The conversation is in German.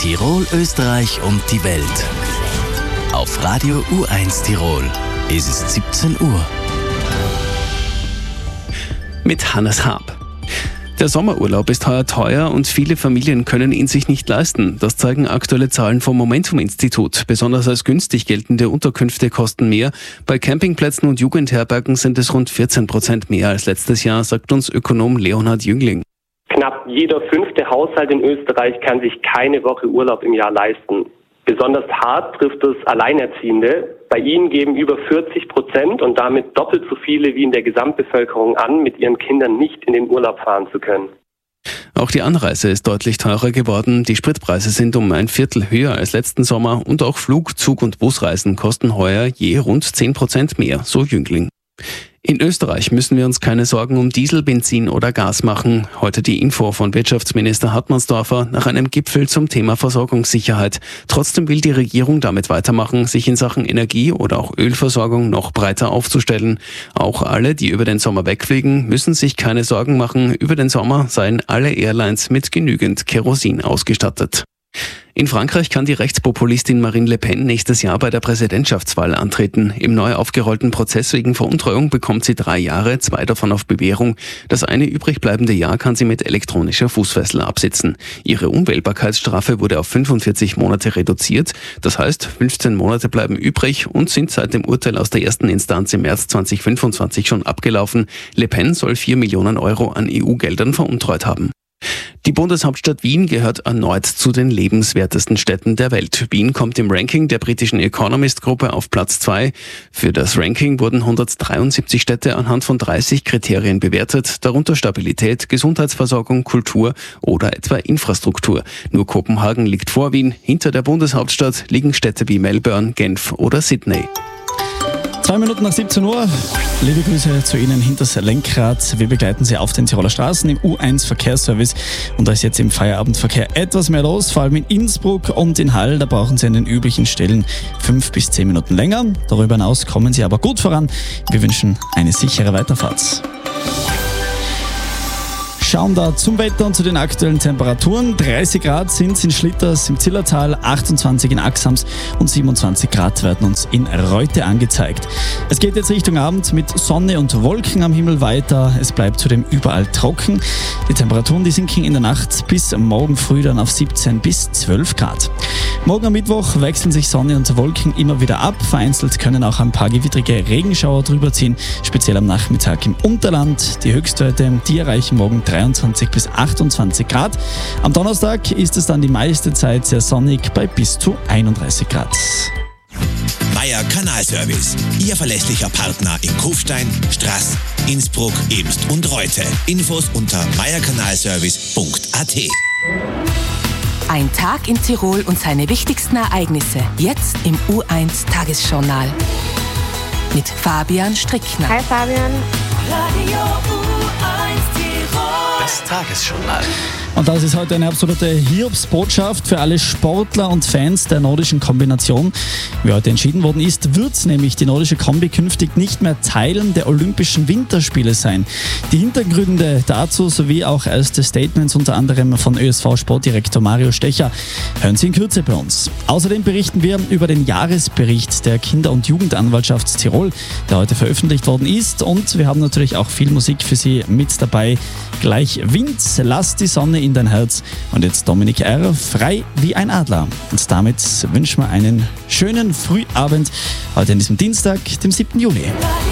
Tirol, Österreich und die Welt. Auf Radio U1 Tirol ist es 17 Uhr. Mit Hannes Haab. Der Sommerurlaub ist heuer teuer und viele Familien können ihn sich nicht leisten. Das zeigen aktuelle Zahlen vom Momentum-Institut. Besonders als günstig geltende Unterkünfte kosten mehr. Bei Campingplätzen und Jugendherbergen sind es rund 14% mehr als letztes Jahr, sagt uns Ökonom Leonhard Jüngling. Knapp jeder 5. Haushalt in Österreich kann sich keine Woche Urlaub im Jahr leisten. Besonders hart trifft es Alleinerziehende. Bei ihnen geben über 40% und damit doppelt so viele wie in der Gesamtbevölkerung an, mit ihren Kindern nicht in den Urlaub fahren zu können. Auch die Anreise ist deutlich teurer geworden. Die Spritpreise sind um ein Viertel höher als letzten Sommer und auch Flug-, Zug- und Busreisen kosten heuer je rund 10% mehr, so Jüngling. In Österreich müssen wir uns keine Sorgen um Diesel, Benzin oder Gas machen. Heute die Info von Wirtschaftsminister Hartmannsdorfer nach einem Gipfel zum Thema Versorgungssicherheit. Trotzdem will die Regierung damit weitermachen, sich in Sachen Energie- oder auch Ölversorgung noch breiter aufzustellen. Auch alle, die über den Sommer wegfliegen, müssen sich keine Sorgen machen. Über den Sommer seien alle Airlines mit genügend Kerosin ausgestattet. In Frankreich kann die Rechtspopulistin Marine Le Pen nächstes Jahr bei der Präsidentschaftswahl antreten. Im neu aufgerollten Prozess wegen Veruntreuung bekommt sie 3 Jahre, 2 davon auf Bewährung. Das eine übrig bleibende Jahr kann sie mit elektronischer Fußfessel absitzen. Ihre Unwählbarkeitsstrafe wurde auf 45 Monate reduziert. Das heißt, 15 Monate bleiben übrig und sind seit dem Urteil aus der ersten Instanz im März 2025 schon abgelaufen. Le Pen soll 4 Millionen Euro an EU-Geldern veruntreut haben. Die Bundeshauptstadt Wien gehört erneut zu den lebenswertesten Städten der Welt. Wien kommt im Ranking der britischen Economist-Gruppe auf Platz 2. Für das Ranking wurden 173 Städte anhand von 30 Kriterien bewertet, darunter Stabilität, Gesundheitsversorgung, Kultur oder etwa Infrastruktur. Nur Kopenhagen liegt vor Wien. Hinter der Bundeshauptstadt liegen Städte wie Melbourne, Genf oder Sydney. 2 Minuten nach 17 Uhr. Liebe Grüße zu Ihnen hinter das Lenkrad. Wir begleiten Sie auf den Tiroler Straßen im U1 Verkehrsservice. Und da ist jetzt im Feierabendverkehr etwas mehr los, vor allem in Innsbruck und in Hall. Da brauchen Sie an den üblichen Stellen 5 bis 10 Minuten länger. Darüber hinaus kommen Sie aber gut voran. Wir wünschen eine sichere Weiterfahrt. Schauen da zum Wetter und zu den aktuellen Temperaturen. 30 Grad sind es in Schlitters im Zillertal, 28 in Axams und 27 Grad werden uns in Reute angezeigt. Es geht jetzt Richtung Abend mit Sonne und Wolken am Himmel weiter. Es bleibt zudem überall trocken. Die Temperaturen, die sinken in der Nacht bis morgen früh dann auf 17 bis 12 Grad. Morgen am Mittwoch wechseln sich Sonne und Wolken immer wieder ab. Vereinzelt können auch ein paar gewittrige Regenschauer drüber ziehen, speziell am Nachmittag im Unterland. Die Höchstwerte, die erreichen morgen 23 bis 28 Grad. Am Donnerstag ist es dann die meiste Zeit sehr sonnig bei bis zu 31 Grad. Meier Kanalservice, Ihr verlässlicher Partner in Kufstein, Straß, Innsbruck, Ebst und Reute. Infos unter meierkanalservice.at. Ein Tag in Tirol und seine wichtigsten Ereignisse. Jetzt im U1 Tagesjournal. Mit Fabian Strickner. Hi Fabian. Radio U1 Tirol. Das Tagesjournal. Und das ist heute eine absolute Hiobsbotschaft für alle Sportler und Fans der nordischen Kombination. Wie heute entschieden worden ist, wird nämlich die nordische Kombi künftig nicht mehr Teilen der Olympischen Winterspiele sein. Die Hintergründe dazu sowie auch erste Statements unter anderem von ÖSV-Sportdirektor Mario Stecher hören Sie in Kürze bei uns. Außerdem berichten wir über den Jahresbericht der Kinder- und Jugendanwaltschaft Tirol, der heute veröffentlicht worden ist. Und wir haben natürlich auch viel Musik für Sie mit dabei. Gleich Wind, lass die Sonne in dein Herz. Und jetzt Dominik R., frei wie ein Adler. Und damit wünschen wir einen schönen Frühabend heute an diesem Dienstag, dem 7. Juli.